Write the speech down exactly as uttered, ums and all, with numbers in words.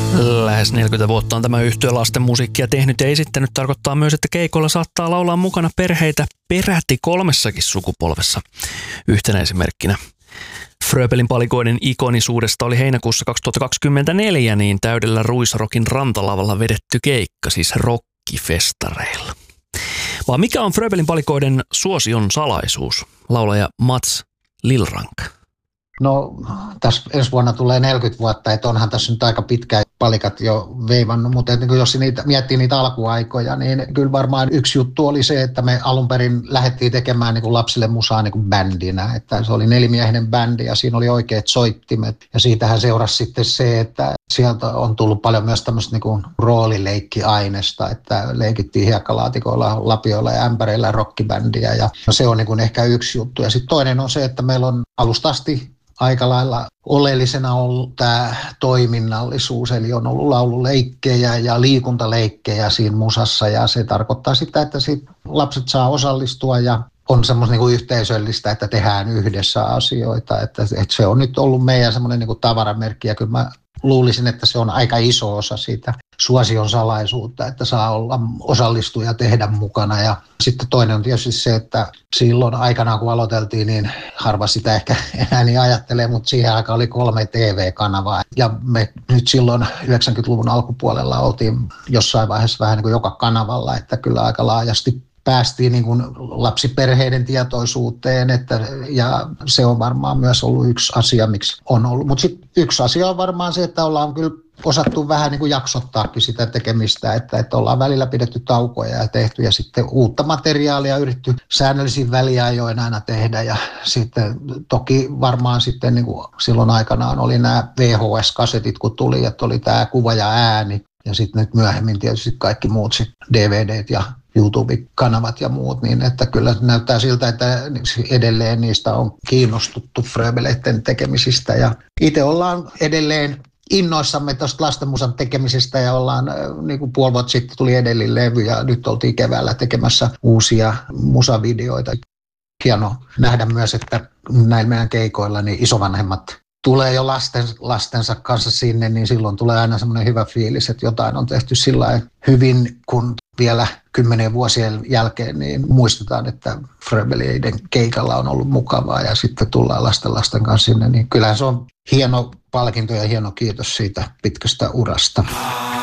Lähes neljäkymmentä vuotta on tämä yhtye lasten musiikkia tehnyt ja esittänyt. Tarkoittaa myös, että keikoilla saattaa laulaa mukana perheitä peräti kolmessakin sukupolvessa. Yhtenä esimerkkinä Fröbelin palikoiden ikonisuudesta oli heinäkuussa kaksituhattakaksikymmentäneljä niin täydellä Ruisrockin rantalavalla vedetty keikka, siis rockifestareilla. Vaan mikä on Fröbelin palikoiden suosion salaisuus? Laulaja Mats Lillrank. No tässä ensi vuonna tulee neljäkymmentä vuotta, että onhan tässä nyt aika pitkään palikat jo veivannut, mutta niin jos niitä, miettii niitä alkuaikoja, niin kyllä varmaan yksi juttu oli se, että me alun perin lähdettiin tekemään niin kuin lapsille musaa niin kuin bändinä, että se oli nelimiehinen bändi ja siinä oli oikeat soittimet ja siitähän seurasi sitten se, että sieltä on tullut paljon myös tämmöistä niin kuin roolileikkiainesta, että leikittiin hiekkalaatikoilla, lapioilla ja ämpäreillä rockibändiä ja se on niin kuin ehkä yksi juttu ja sitten toinen on se, että meillä on alusta asti aika lailla oleellisena ollut tämä toiminnallisuus, eli on ollut laululeikkejä ja liikuntaleikkejä siinä musassa, ja se tarkoittaa sitä, että sit lapset saa osallistua ja on semmoista niinku yhteisöllistä, että tehdään yhdessä asioita, että, että se on nyt ollut meidän semmoinen niinku tavaramerkki, ja kyllä mä luulisin, että se on aika iso osa siitä suosion salaisuutta, että saa olla osallistua ja tehdä mukana. Ja sitten toinen on tietysti se, että silloin aikanaan kun aloiteltiin, niin harva sitä ehkä enää niin ajattelee, mutta siihen aikaan oli kolme T V-kanavaa. Ja me nyt silloin yhdeksänkymmentäluvun alkupuolella oltiin jossain vaiheessa vähän niin kuin joka kanavalla, että kyllä aika laajasti päästiin niin kuin lapsiperheiden tietoisuuteen, että, ja se on varmaan myös ollut yksi asia, miksi on ollut. Mutta sitten yksi asia on varmaan se, että ollaan kyllä osattu vähän niin kuin jaksottaakin sitä tekemistä, että, että ollaan välillä pidetty taukoja ja tehty ja sitten uutta materiaalia yritetty säännöllisin väliajoin aina tehdä ja sitten toki varmaan sitten niin kuin silloin aikanaan oli nämä V H S-kasetit kun tuli, että oli tämä kuva ja ääni ja sitten nyt myöhemmin tietysti kaikki muut sit D V D:t ja YouTube-kanavat ja muut, niin että kyllä näyttää siltä, että edelleen niistä on kiinnostuttu Fröbeleiden tekemisistä ja itse ollaan edelleen innoissamme tuosta lastenmusan tekemisestä ja ollaan, niin kuin puoli vuotta sitten tuli edellinen levy ja nyt oltiin keväällä tekemässä uusia musavideoita. Hieno nähdä myös, että näillä meidän keikoilla niin isovanhemmat tulee jo lasten, lastensa kanssa sinne, niin silloin tulee aina semmoinen hyvä fiilis, että jotain on tehty sillä hyvin, kun vielä kymmenen vuosien jälkeen niin muistetaan, että Fröbeleiden keikalla on ollut mukavaa ja sitten tullaan lasten lasten kanssa sinne, niin kyllähän se on hieno palkinto ja hieno kiitos siitä pitkästä urasta.